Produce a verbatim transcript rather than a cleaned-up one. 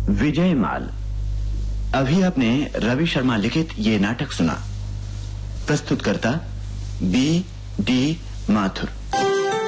विजय माल। अभी आपने रवि शर्मा लिखित ये नाटक सुना। प्रस्तुतकर्ता बी डी माथुर।